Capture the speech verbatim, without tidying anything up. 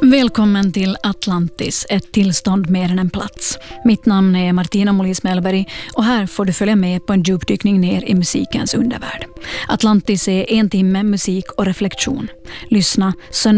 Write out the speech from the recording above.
Välkommen till Atlantis, ett tillstånd mer än en plats. Mitt namn är Martina Molis Mellberg och här får du följa med på en djupdykning ner i musikens undervärld. Atlantis är en timme musik och reflektion. Lyssna söndag